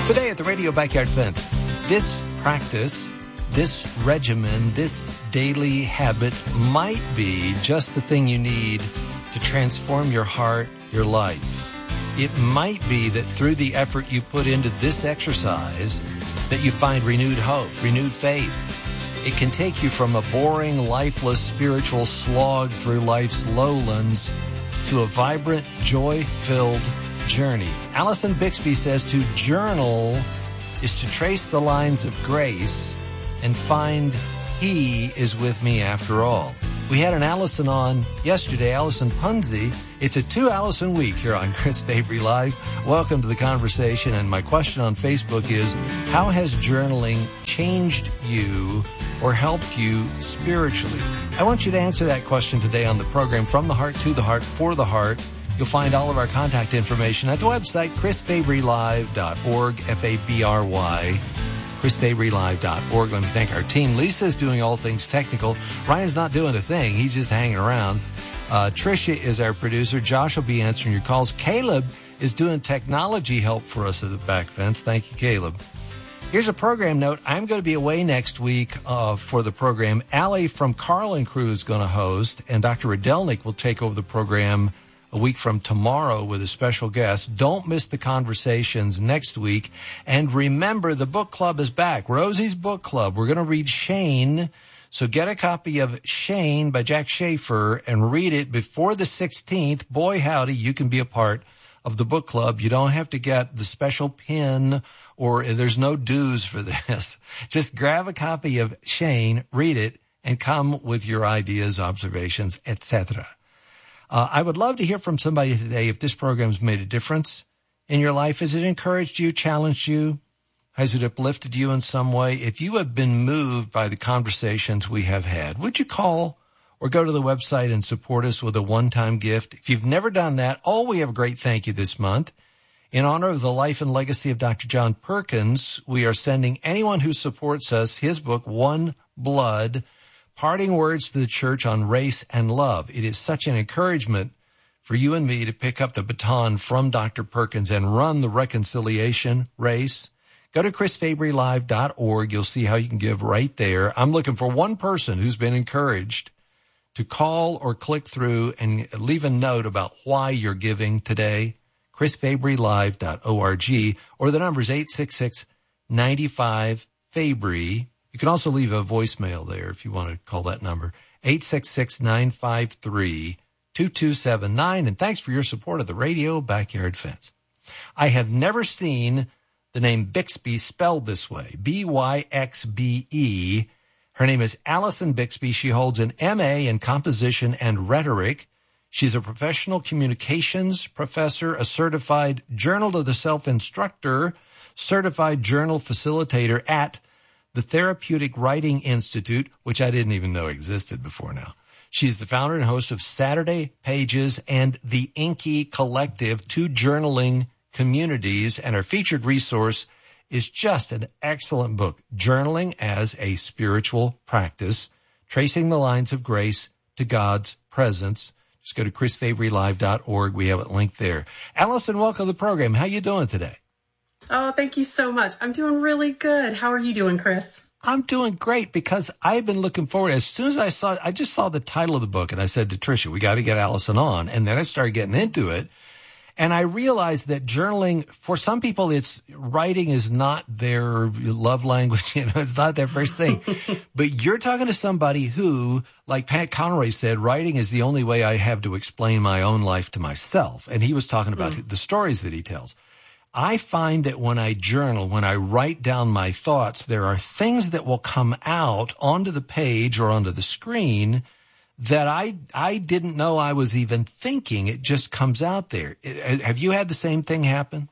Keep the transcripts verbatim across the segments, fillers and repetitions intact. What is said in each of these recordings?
Today at the Radio Backyard Fence, this practice, this regimen, this daily habit might be just the thing you need to transform your heart, your life. It might be that through the effort you put into this exercise that you find renewed hope, renewed faith. It can take you from a boring, lifeless spiritual slog through life's lowlands to a vibrant, joy-filled journey. Allison Bixby says to journal is to trace the lines of grace and find He is with me after all. We had an Allison on yesterday, Allison Punzi. It's a two Allison week here on Chris Fabry Live. Welcome to the conversation. And my question on Facebook is, how has journaling changed you or helped you spiritually? I want you to answer that question today on the program, From the Heart to the Heart for the Heart. You'll find all of our contact information at the website, chris fabry live dot org, F A B R Y, chris fabry live dot org. Let me thank our team. Lisa's doing all things technical. Ryan's not doing a thing. He's just hanging around. Uh, Tricia is our producer. Josh will be answering your calls. Caleb is doing technology help for us at the back fence. Thank you, Caleb. Here's a program note. I'm going to be away next week uh, for the program. Allie from Carlin Crew is going to host, and Doctor Radelnik will take over the program a week from tomorrow with a special guest. Don't miss the conversations next week. And remember, the book club is back. Rosie's Book Club. We're going to read Shane. So get a copy of Shane by Jack Schaefer and read it before the sixteenth. Boy, howdy, you can be a part of the book club. You don't have to get the special pin or there's no dues for this. Just grab a copy of Shane, read it, and come with your ideas, observations, et cetera. Uh, I would love to hear from somebody today if this program's made a difference in your life. Has it encouraged you, challenged you? Has it uplifted you in some way? If you have been moved by the conversations we have had, would you call or go to the website and support us with a one-time gift? If you've never done that, oh, we have a great thank you this month. In honor of the life and legacy of Doctor John Perkins, we are sending anyone who supports us his book, One Blood, Parting Words to the Church on Race and Love. It is such an encouragement for you and me to pick up the baton from Doctor Perkins and run the reconciliation race. Go to chris fabry live dot org. You'll see how you can give right there. I'm looking for one person who's been encouraged to call or click through and leave a note about why you're giving today. chris fabry live dot org, or the number is eight six six, nine five, Fabry. You can also leave a voicemail there if you want to call that number, eight six six, nine five three, two two seven nine. And thanks for your support of the Radio Backyard Fence. I have never seen the name Bixby spelled this way, B Y X B E. Her name is Allison Bixby. She holds an M A in Composition and Rhetoric. She's a professional communications professor, a certified Journal of the Self instructor, certified journal facilitator at the Therapeutic Writing Institute, which I didn't even know existed before now. She's the founder and host of Saturday Pages and the Inky Collective, two journaling communities, and her featured resource is just an excellent book, Journaling as a Spiritual Practice, Tracing the Lines of Grace to God's Presence. Just go to chris fabry live dot org. We have it linked there. Allison, welcome to the program. How you doing today? Oh, thank you so much. I'm doing really good. How are you doing, Chris? I'm doing great because I've been looking forward. As soon as I saw, I just saw the title of the book and I said to Tricia, we got to get Allison on. And then I started getting into it. And I realized that journaling, for some people, it's writing is not their love language. You know, it's not their first thing. But you're talking to somebody who, like Pat Conroy said, writing is the only way I have to explain my own life to myself. And he was talking about mm. the stories that he tells. I find that when I journal, when I write down my thoughts, there are things that will come out onto the page or onto the screen that I I didn't know I was even thinking. It just comes out there. Have you had the same thing happen?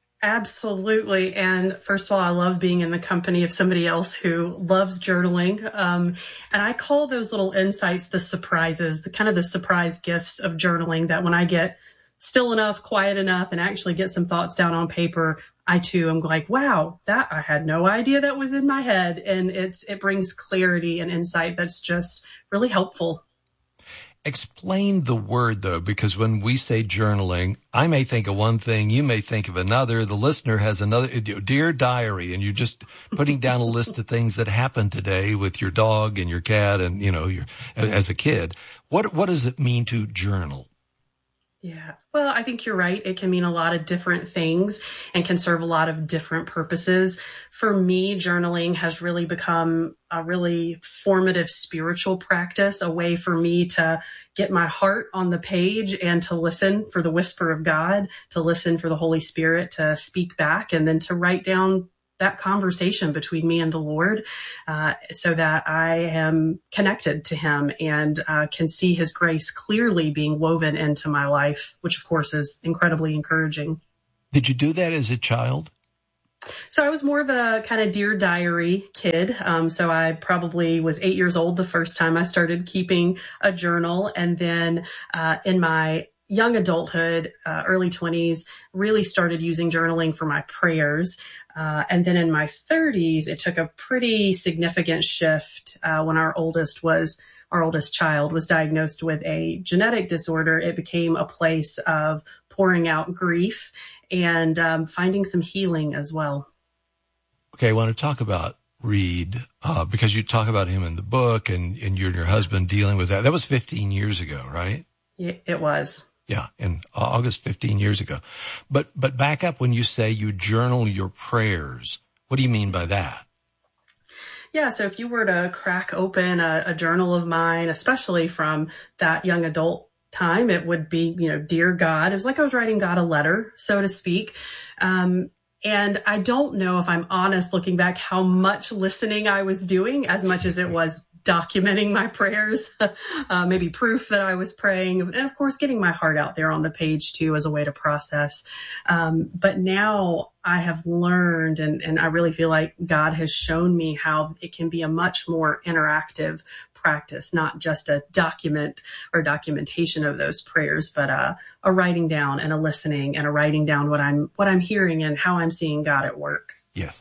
Absolutely. And first of all, I love being in the company of somebody else who loves journaling. Um, and I call those little insights the surprises, the kind of the surprise gifts of journaling, that when I get still enough, quiet enough, and actually get some thoughts down on paper, I too am like, wow, that I had no idea that was in my head. And it's it brings clarity and insight that's just really helpful. Explain the word, though, because when we say journaling, I may think of one thing, you may think of another, the listener has another. Dear diary, and you're just putting down a list of things that happened today with your dog and your cat and, you know, your, as a kid. What what does it mean to journal? Yeah, well, I think you're right. It can mean a lot of different things and can serve a lot of different purposes. For me, journaling has really become a really formative spiritual practice, a way for me to get my heart on the page and to listen for the whisper of God, to listen for the Holy Spirit to speak back, and then to write down that conversation between me and the Lord, uh, so that I am connected to him and uh, can see his grace clearly being woven into my life, which of course is incredibly encouraging. Did you do that as a child? So I was more of a kind of Dear Diary kid. Um, so I probably was eight years old the first time I started keeping a journal. And then uh, in my young adulthood, uh, early twenties, really started using journaling for my prayers. Uh, and then in my thirties, it took a pretty significant shift uh, when our oldest was, our oldest child was diagnosed with a genetic disorder. It became a place of pouring out grief and um, finding some healing as well. Okay, I want to talk about Reed uh, because you talk about him in the book, and, and you and your husband dealing with that. That was fifteen years ago, right? Yeah, it was. Yeah, in August, fifteen years ago. But but back up when you say you journal your prayers. What do you mean by that? Yeah, so if you were to crack open a, a journal of mine, especially from that young adult time, it would be, you know, Dear God. It was like I was writing God a letter, so to speak. Um, and I don't know, if I'm honest, looking back, how much listening I was doing as much as it was documenting my prayers, uh, maybe proof that I was praying, and of course getting my heart out there on the page too as a way to process. Um, but now I have learned, and, and I really feel like God has shown me how it can be a much more interactive practice, not just a document or documentation of those prayers, but uh, a writing down and a listening and a writing down what I'm what I'm hearing and how I'm seeing God at work. Yes.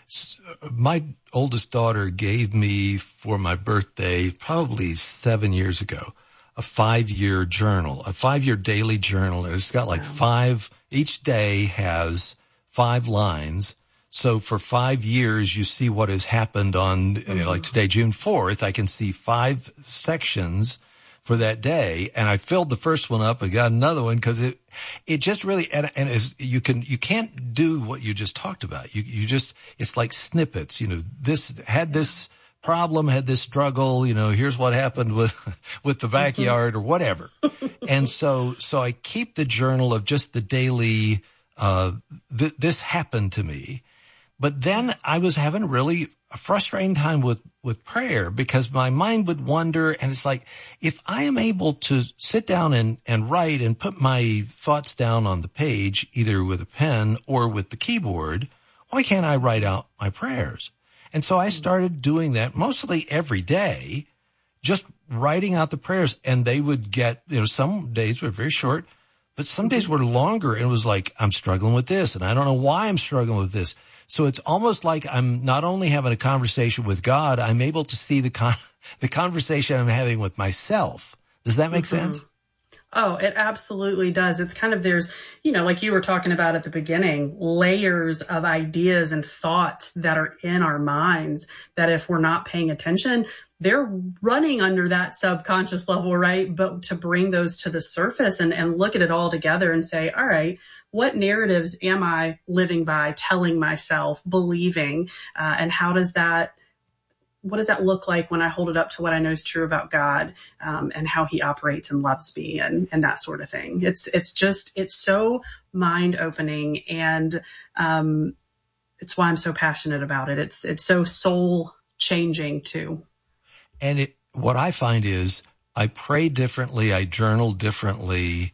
My oldest daughter gave me for my birthday, probably seven years ago, a five-year journal, a five-year daily journal. It's got like five, each day has five lines. So for five years, you see what has happened on, mm-hmm. you know, like today, June fourth, I can see five sections for that day. And I filled the first one up and got another one because it, it just really, and, and is, you can, you can't do what you just talked about. You, you just, it's like snippets, you know, this had this problem, had this struggle, you know, here's what happened with, with the backyard or whatever. And so, so I keep the journal of just the daily, uh, th- this happened to me. But then I was having really a frustrating time with, with prayer because my mind would wander. And it's like, if I am able to sit down and, and write and put my thoughts down on the page, either with a pen or with the keyboard, why can't I write out my prayers? And so I started doing that mostly every day, just writing out the prayers. And they would get, you know, some days were very short, but some days were longer. And it was like, I'm struggling with this and I don't know why I'm struggling with this. So it's almost like I'm not only having a conversation with God, I'm able to see the con- the conversation I'm having with myself. Does that make mm-hmm. sense? Oh, it absolutely does. It's kind of, there's, you know, like you were talking about at the beginning, layers of ideas and thoughts that are in our minds that if we're not paying attention, they're running under that subconscious level, right? But to bring those to the surface and, and look at it all together and say, all right, what narratives am I living by, telling myself, believing, uh, and how does that, what does that look like when I hold it up to what I know is true about God, um, and how he operates and loves me and, and that sort of thing. It's, it's just, it's so mind opening. And, um, it's why I'm so passionate about it. It's, it's so soul changing too. And it, what I find is I pray differently, I journal differently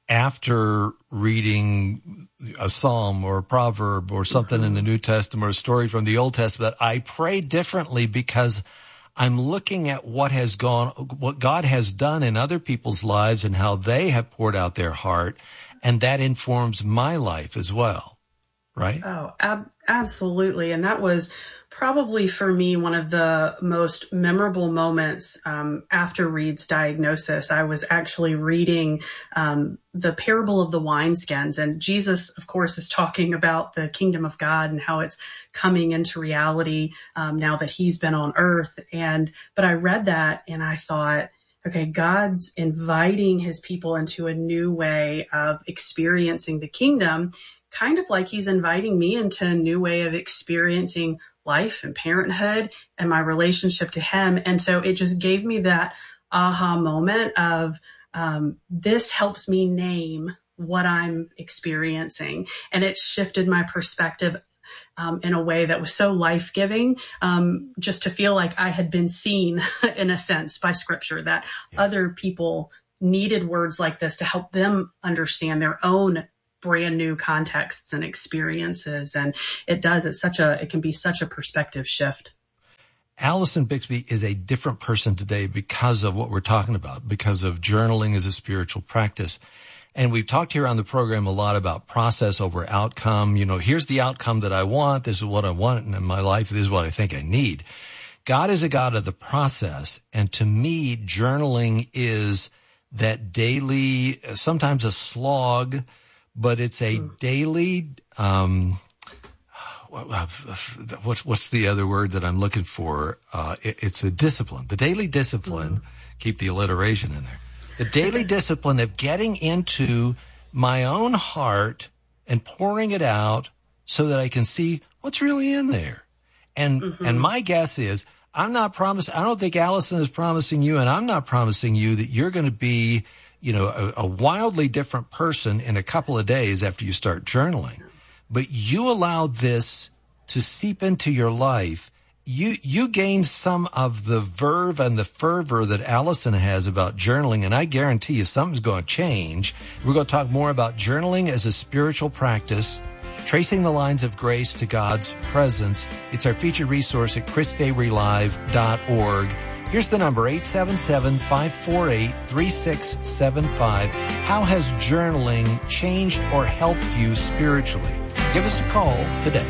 after reading a psalm or a proverb or something mm-hmm. in the New Testament or a story from the Old Testament. I pray differently because I'm looking at what has gone, what God has done in other people's lives and how they have poured out their heart, and that informs my life as well. right? Oh, ab- absolutely. And that was probably for me one of the most memorable moments um, after Reed's diagnosis. I was actually reading um, the parable of the wineskins, and Jesus, of course, is talking about the kingdom of God and how it's coming into reality um, now that he's been on earth. And but I read that and I thought, okay, God's inviting his people into a new way of experiencing the kingdom, kind of like he's inviting me into a new way of experiencing life and parenthood and my relationship to him. And so it just gave me that aha moment of um, this helps me name what I'm experiencing. And it shifted my perspective um, in a way that was so life-giving, um, just to feel like I had been seen in a sense by scripture, that yes. other people needed words like this to help them understand their own brand new contexts and experiences. And it does, it's such a, it can be such a perspective shift. Allison Bixby is a different person today because of what we're talking about, because of journaling as a spiritual practice. And we've talked here on the program a lot about process over outcome. You know, here's the outcome that I want. This is what I want in my life. This is what I think I need. God is a God of the process. And to me, journaling is that daily, sometimes a slog, but it's a daily, um, what, what's the other word that I'm looking for? Uh, it, it's a discipline, the daily discipline, mm-hmm. keep the alliteration in there, the daily discipline of getting into my own heart and pouring it out so that I can see what's really in there. And, mm-hmm. and my guess is I'm not promising, I don't think Allison is promising you, and I'm not promising you that you're going to be, you know, a, a wildly different person in a couple of days after you start journaling. But you allow this to seep into your life. You, you gain some of the verve and the fervor that Allison has about journaling. And I guarantee you something's going to change. We're going to talk more about journaling as a spiritual practice, tracing the lines of grace to God's presence. It's our featured resource at chris fabry live dot org. Here's the number, eight seven seven, five four eight, three six seven five. How has journaling changed or helped you spiritually? Give us a call today.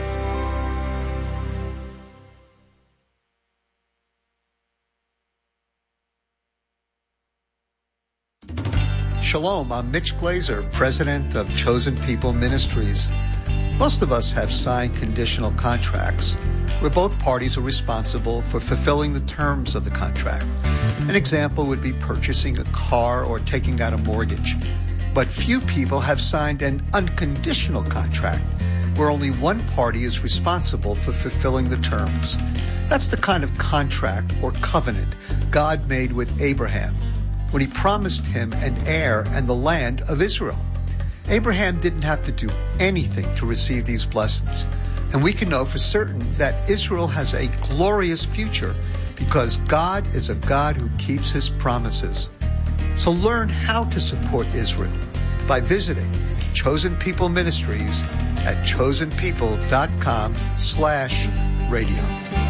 Shalom, I'm Mitch Glazer, president of Chosen People Ministries. Most of us have signed conditional contracts where both parties are responsible for fulfilling the terms of the contract. An example would be purchasing a car or taking out a mortgage. But few people have signed an unconditional contract where only one party is responsible for fulfilling the terms. That's the kind of contract or covenant God made with Abraham when he promised him an heir and the land of Israel. Abraham didn't have to do anything to receive these blessings. And we can know for certain that Israel has a glorious future because God is a God who keeps his promises. So learn how to support Israel by visiting Chosen People Ministries at chosen people dot com slash radio.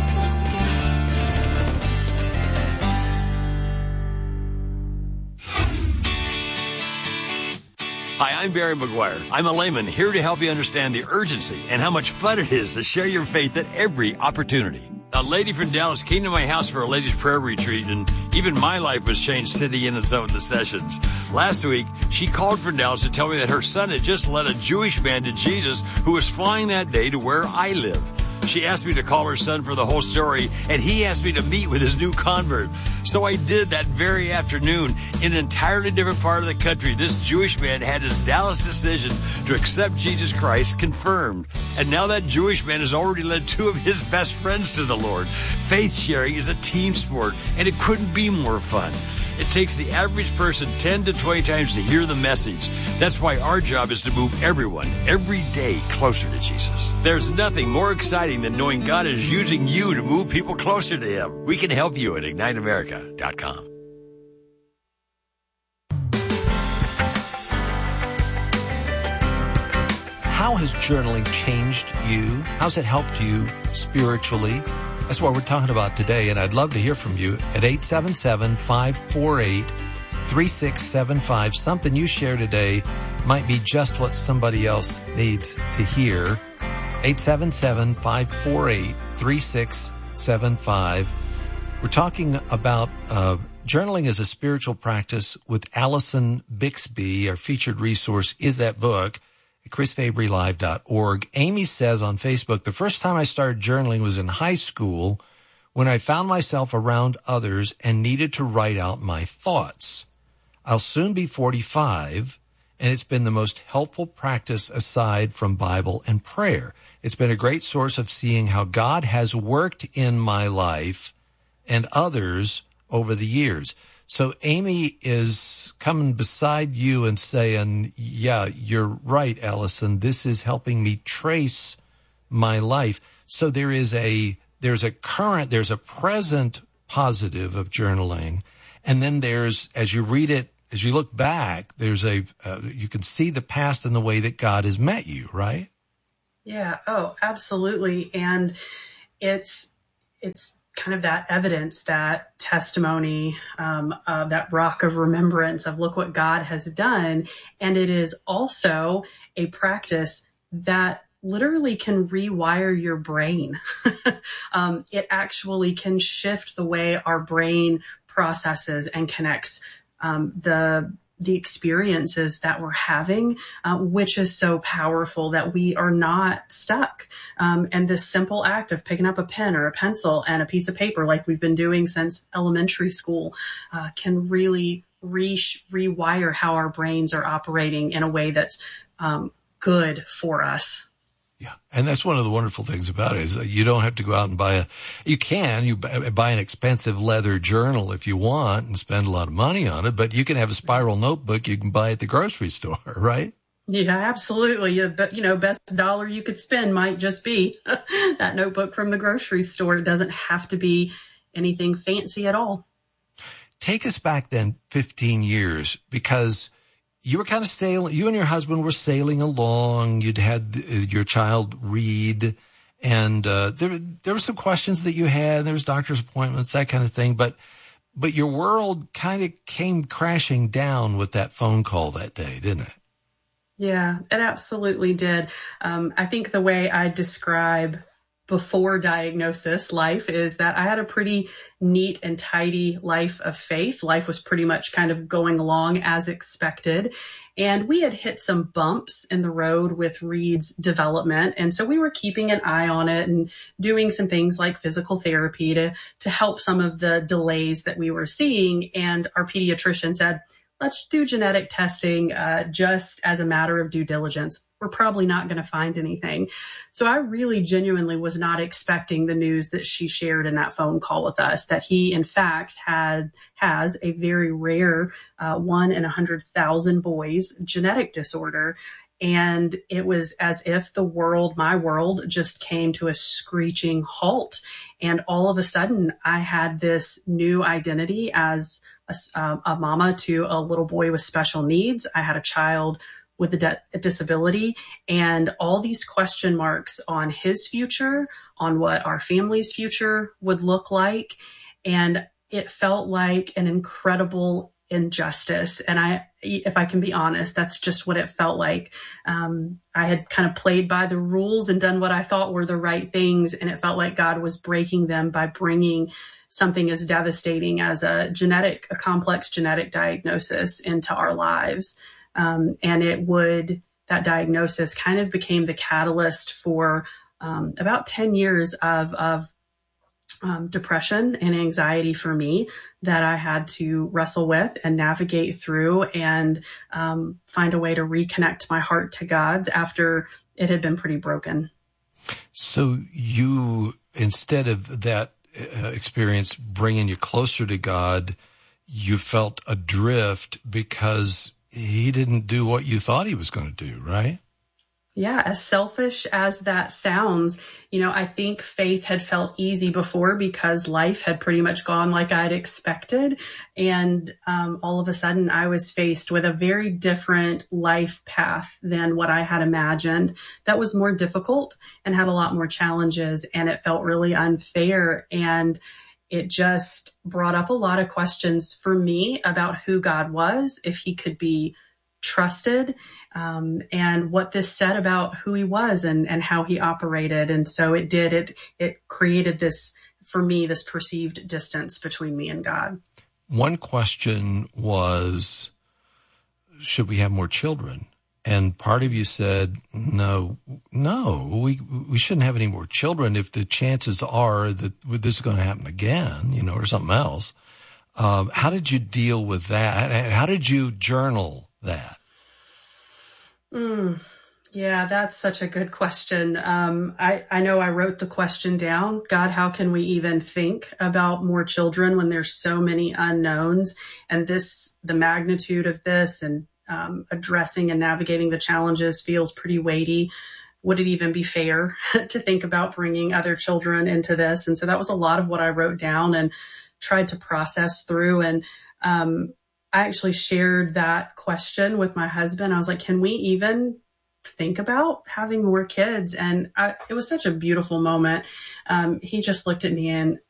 Hi, I'm Barry McGuire. I'm a layman here to help you understand the urgency and how much fun it is to share your faith at every opportunity. A lady from Dallas came to my house for a ladies' prayer retreat, and even my life was changed sitting in on some of the sessions. Last week, she called from Dallas to tell me that her son had just led a Jewish man to Jesus who was flying that day to where I live. She asked me to call her son for the whole story, and he asked me to meet with his new convert. So I did that very afternoon. In an entirely different part of the country, this Jewish man had his Dallas decision to accept Jesus Christ confirmed. And now that Jewish man has already led two of his best friends to the Lord. Faith sharing is a team sport, and it couldn't be more fun. It takes the average person ten to twenty times to hear the message. That's why our job is to move everyone every day closer to Jesus. There's nothing more exciting than knowing God is using you to move people closer to Him. We can help you at ignite america dot com. How has journaling changed you? How's it helped you spiritually? That's what we're talking about today, and I'd love to hear from you at eight seven seven, five four eight, three six seven five. Something you share today might be just what somebody else needs to hear. eight seven seven, five four eight, three six seven five. We're talking about uh, journaling as a spiritual practice with Allison Bixby. Our featured resource is that book at chris fabry live dot org. Amy says on Facebook, the first time I started journaling was in high school when I found myself around others and needed to write out my thoughts. I'll soon be forty-five, and it's been the most helpful practice aside from Bible and prayer. It's been a great source of seeing how God has worked in my life and others over the years. So Amy is coming beside you and saying, yeah, you're right, Allison. This is helping me trace my life. So there is a, there's a current, there's a present positive of journaling. And then there's, as you read it, as you look back, there's a, uh, you can see the past in the way that God has met you, right? Yeah. Oh, absolutely. And it's, it's, kind of that evidence, that testimony, um, uh, that rock of remembrance of look what God has done. And it is also a practice that literally can rewire your brain. um, it actually can shift the way our brain processes and connects um, the the experiences that we're having, uh, which is so powerful that we are not stuck. Um, and this simple act of picking up a pen or a pencil and a piece of paper, like we've been doing since elementary school, uh, can really re- rewire how our brains are operating in a way that's um, good for us. Yeah. And that's one of the wonderful things about it is that you don't have to go out and buy a, you can, you buy an expensive leather journal if you want and spend a lot of money on it, but you can have a spiral notebook you can buy at the grocery store, right? Yeah, absolutely. Yeah, but you know, best dollar you could spend might just be that notebook from the grocery store. It doesn't have to be anything fancy at all. Take us back then fifteen years, because you were kind of sailing, you and your husband were sailing along. You'd had your child read, and uh, there there were some questions that you had. There was doctor's appointments, that kind of thing. But but your world kind of came crashing down with that phone call that day, didn't it? Yeah, it absolutely did. Um, I think the way I describe before diagnosis life is that I had a pretty neat and tidy life of faith. Life was pretty much kind of going along as expected. And we had hit some bumps in the road with Reed's development. And so we were keeping an eye on it and doing some things like physical therapy to, to help some of the delays that we were seeing. And our pediatrician said, let's do genetic testing uh, just as a matter of due diligence. We're probably not going to find anything. So I really genuinely was not expecting the news that she shared in that phone call with us, that he, in fact, had has a very rare uh, one in a hundred thousand boys genetic disorder. And it was as if the world, my world, just came to a screeching halt. And all of a sudden, I had this new identity as a, uh, a mama to a little boy with special needs. I had a child with a, de- a disability, and all these question marks on his future, on what our family's future would look like. And it felt like an incredible injustice. And I, if I can be honest, that's just what it felt like. Um, I had kind of played by the rules and done what I thought were the right things. And it felt like God was breaking them by bringing something as devastating as a genetic, a complex genetic diagnosis into our lives. Um, and it would, that diagnosis kind of became the catalyst for um, about ten years of, of um, depression and anxiety for me that I had to wrestle with and navigate through and um, find a way to reconnect my heart to God after it had been pretty broken. So you, instead of that uh, experience bringing you closer to God, you felt adrift because he didn't do what you thought he was going to do, right? Yeah, as selfish as that sounds, you know, I think faith had felt easy before because life had pretty much gone like I'd expected. And um, all of a sudden I was faced with a very different life path than what I had imagined. That was more difficult and had a lot more challenges, and it felt really unfair. And it just brought up a lot of questions for me about who God was, if he could be trusted, um, and what this said about who he was and, and how he operated. And so it did, it, it created this, for me, this perceived distance between me and God. One question was, should we have more children? And part of you said, no, no, we we shouldn't have any more children if the chances are that this is going to happen again, you know, or something else. Um, how did you deal with that? How did you journal that? Mm, yeah, that's such a good question. Um, I, I know I wrote the question down. God, how can we even think about more children when there's so many unknowns, and this, the magnitude of this, and um, addressing and navigating the challenges feels pretty weighty. Would it even be fair to think about bringing other children into this? And so that was a lot of what I wrote down and tried to process through. And um, I actually shared that question with my husband. I was like, can we even think about having more kids? And I, it was such a beautiful moment. Um, he just looked at me and